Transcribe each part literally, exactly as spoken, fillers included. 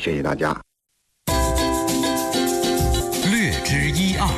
谢谢大家。 略知一二。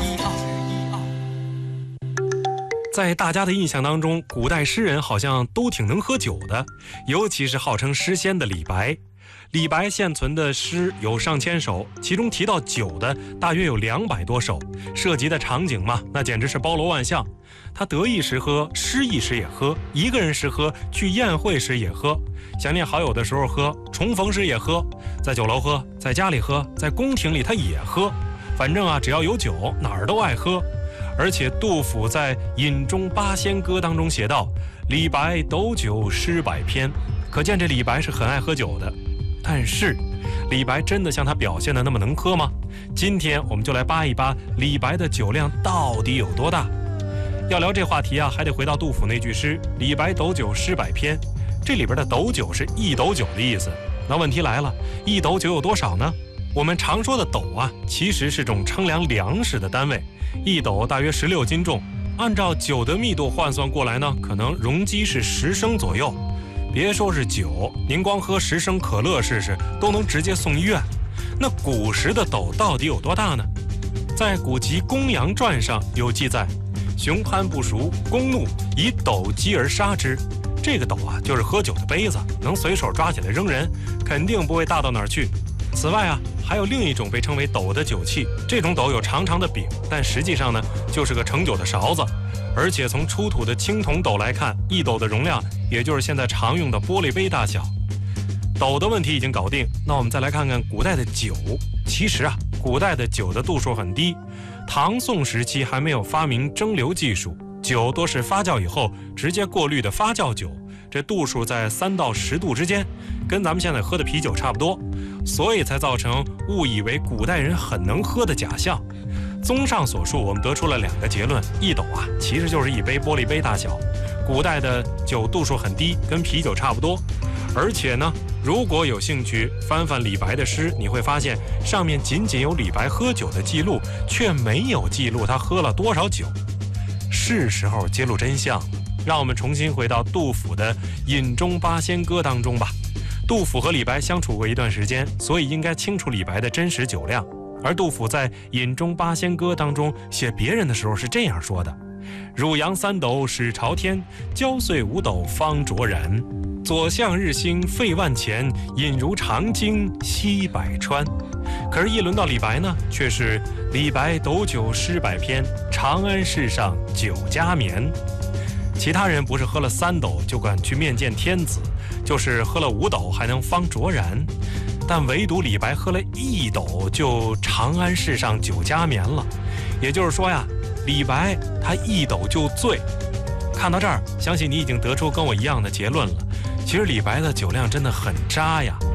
在大家的印象当中，古代诗人好像都挺能喝酒的，尤其是号称诗仙的李白。李白现存的诗有上千首，其中提到酒的大约有两百多首，涉及的场景嘛，那简直是包罗万象。他得意时喝，失意时也喝，一个人时喝，去宴会时也喝，想念好友的时候喝，重逢时也喝，在酒楼喝，在家里喝，在宫廷里他也喝，反正啊，只要有酒，哪儿都爱喝。而且杜甫在《饮中八仙歌》当中写道：“李白斗酒诗百篇”，可见这李白是很爱喝酒的。但是，李白真的像他表现的那么能喝吗？今天我们就来扒一扒李白的酒量到底有多大。要聊这话题啊，还得回到杜甫那句诗：“李白斗酒诗百篇”。这里边的斗酒是一斗酒的意思。那问题来了，一斗酒有多少呢？我们常说的斗啊，其实是种称量粮食的单位。一斗大约十六斤重，按照酒的密度换算过来呢，可能容积是十升左右。别说是酒，您光喝十升可乐试试，都能直接送医院。那古时的斗到底有多大呢？在古籍《公羊传》上有记载：熊潘不熟，公怒，以斗击而杀之。这个斗啊，就是喝酒的杯子，能随手抓起来扔人，肯定不会大到哪儿去。此外啊，还有另一种被称为斗的酒器，这种斗有长长的柄，但实际上呢，就是个盛酒的勺子。而且从出土的青铜斗来看，一斗的容量也就是现在常用的玻璃杯大小。斗的问题已经搞定，那我们再来看看古代的酒。其实啊，古代的酒的度数很低，唐宋时期还没有发明蒸馏技术，酒多是发酵以后直接过滤的发酵酒，这度数在三到十度之间，跟咱们现在喝的啤酒差不多，所以才造成误以为古代人很能喝的假象。综上所述，我们得出了两个结论：一斗啊，其实就是一杯玻璃杯大小。古代的酒度数很低，跟啤酒差不多。而且呢，如果有兴趣翻翻李白的诗，你会发现上面仅仅有李白喝酒的记录，却没有记录他喝了多少酒。是时候揭露真相了，让我们重新回到杜甫的《饮中八仙歌》当中吧。杜甫和李白相处过一段时间，所以应该清楚李白的真实酒量。而杜甫在《饮中八仙歌》当中写别人的时候是这样说的：“汝阳三斗始朝天，焦碎五斗方卓然。左向日星费万钱，饮如长鲸吸百川。”可是，一轮到李白呢，却是李白斗酒诗百篇，长安市上酒家眠。其他人不是喝了三斗就敢去面见天子，就是喝了五斗还能方卓然，但唯独李白喝了一斗就长安市上酒家眠了。也就是说呀，李白他一斗就醉。看到这儿，相信你已经得出跟我一样的结论了。其实李白的酒量真的很渣呀。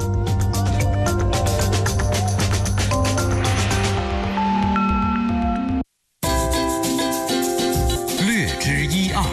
略知一二。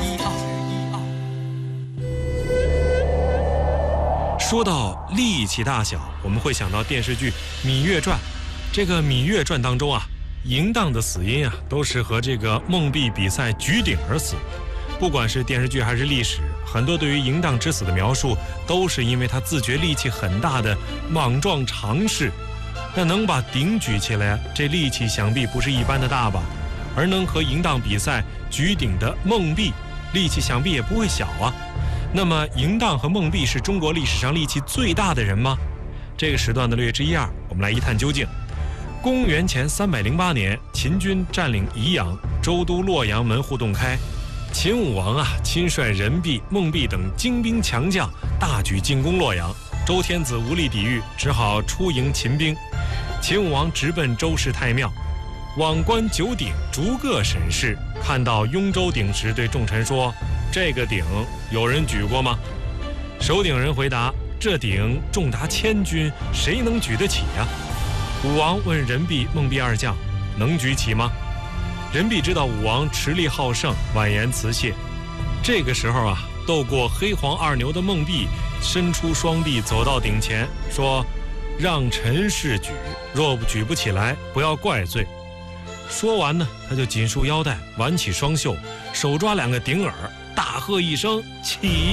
说到力气大小，我们会想到电视剧《芈月传》。这个《芈月传》当中啊，嬴荡的死因啊，都是和这个梦璧比赛举鼎而死。不管是电视剧还是历史，很多对于嬴荡之死的描述，都是因为他自觉力气很大的莽撞常士。那能把鼎举起来，这力气想必不是一般的大吧？而能和嬴荡比赛举鼎的梦璧，力气想必也不会小啊。那么嬴荡和梦璧是中国历史上力气最大的人吗？这个时段的略知一二，我们来一探究竟。公元前三百零八年，秦军占领宜阳，州都洛阳门户洞开。秦武王啊，亲率任弼、孟璧等精兵强将，大举进攻洛阳。周天子无力抵御，只好出迎秦兵。秦武王直奔周氏太庙，往观九鼎，逐个审视。看到雍州鼎时，对众臣说：“这个鼎有人举过吗？”守鼎人回答：“这鼎重达千钧，谁能举得起呀？”武王问任弼、孟璧二将：“能举起吗？”任弼知道武王持力好胜，婉言辞谢。这个时候啊，斗过黑黄二牛的孟璧伸出双臂走到鼎前，说：“让臣试举，若不举不起来，不要怪罪。”说完呢，他就紧束腰带，挽起双袖，手抓两个鼎耳，大喝一声：“起！”